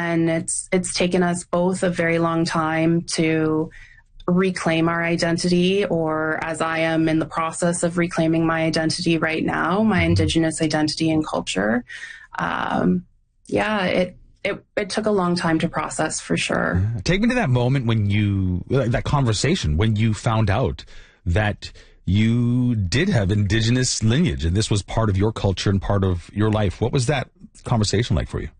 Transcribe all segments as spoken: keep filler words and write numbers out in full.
and it's it's taken us both a very long time to reclaim our identity, or as I am in the process of reclaiming my identity right now, my Indigenous identity and culture. Um, yeah, it, it it took a long time to process, for sure. Yeah. Take me to that moment when you, that conversation, when you found out that you did have Indigenous lineage and this was part of your culture and part of your life. What was that conversation like for you?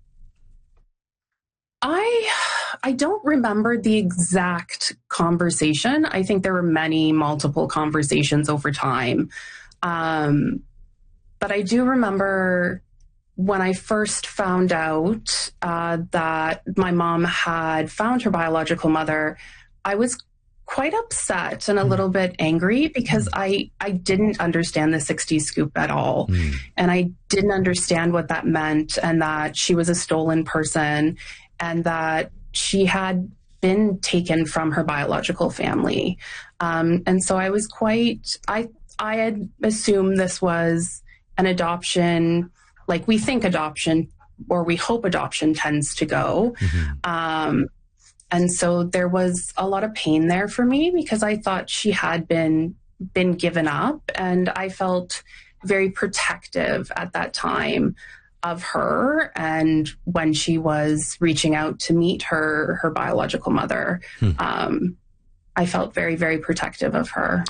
I I don't remember the exact conversation. I think there were many, multiple conversations over time. Um, but I do remember when I first found out uh, that my mom had found her biological mother, I was quite upset and a little bit angry because I, I didn't understand the sixties scoop at all. Mm. And I didn't understand what that meant, and that she was a stolen person, and that she had been taken from her biological family. Um, and so I was quite, I, I had assumed this was an adoption, like we think adoption, or we hope adoption tends to go. Mm-hmm. Um, and so there was a lot of pain there for me because I thought she had been, been given up, and I felt very protective at that time of her, and when she was reaching out to meet her her biological mother, hmm. um, I felt very, very protective of her.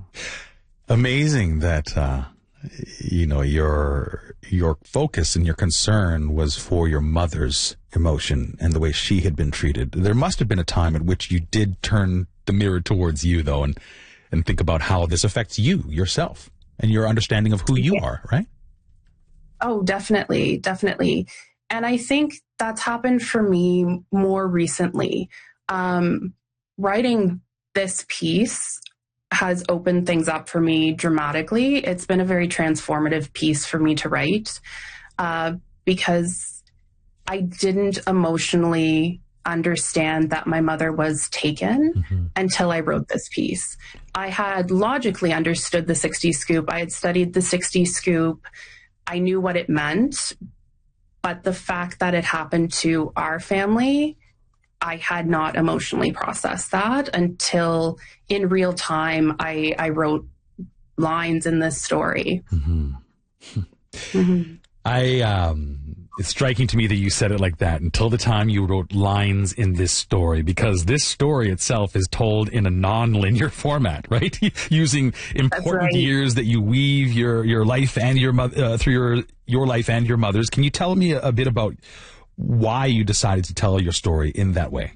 Amazing that uh, you know your your focus and your concern was for your mother's emotion and the way she had been treated. There must have been a time at which you did turn the mirror towards you, though, and and think about how this affects you yourself and your understanding of who you yeah. are, right? Oh, definitely, definitely. And I think that's happened for me more recently. Um, writing this piece has opened things up for me dramatically. It's been a very transformative piece for me to write uh, because I didn't emotionally understand that my mother was taken mm-hmm. until I wrote this piece. I had logically understood the sixties scoop. I had studied the sixties scoop. I knew what it meant, but the fact that it happened to our family, I had not emotionally processed that until in real time I, I wrote lines in this story. Mm-hmm. mm-hmm. I, um, it's striking to me that you said it like that, until the time you wrote lines in this story, because this story itself is told in a non-linear format, right? Using important right. years that you weave your, your life and your mother, uh, through your, your life and your mother's. Can you tell me a, a bit about why you decided to tell your story in that way?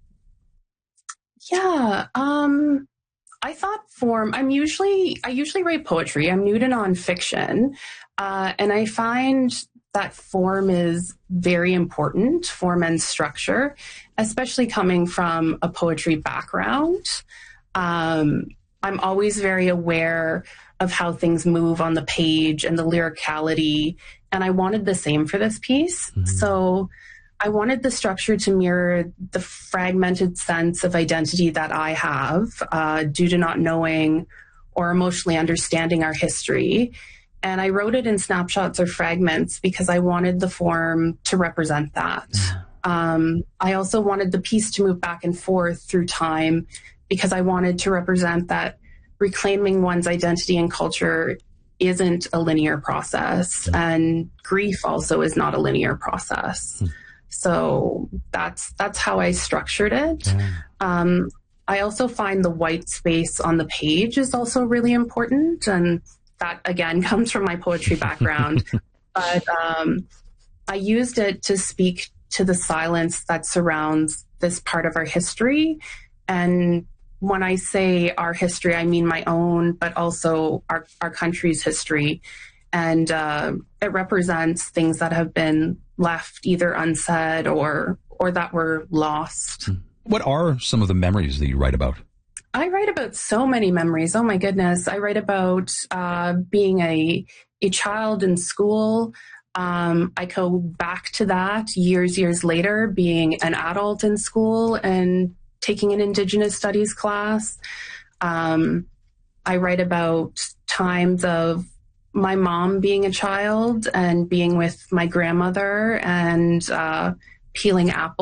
Yeah. Um, I thought form, I'm usually, I usually write poetry. I'm new to nonfiction. Uh, and I find that form is very important, form and structure, especially coming from a poetry background. Um, I'm always very aware of how things move on the page and the lyricality, and I wanted the same for this piece. Mm-hmm. So I wanted the structure to mirror the fragmented sense of identity that I have uh, due to not knowing or emotionally understanding our history. And I wrote it in snapshots or fragments because I wanted the form to represent that. Um, I also wanted the piece to move back and forth through time because I wanted to represent that reclaiming one's identity and culture isn't a linear process, and grief also is not a linear process. So that's that's how I structured it. Um, I also find the white space on the page is also really important, and that, again, comes from my poetry background. But um, I used it to speak to the silence that surrounds this part of our history. And when I say our history, I mean my own, but also our, our country's history. And uh, it represents things that have been left either unsaid or or that were lost. What are some of the memories that you write about? I write about so many memories. Oh my goodness. I write about uh, being a, a child in school. Um, I go back to that years, years later, being an adult in school and taking an Indigenous studies class. Um, I write about times of my mom being a child and being with my grandmother and uh, peeling apples.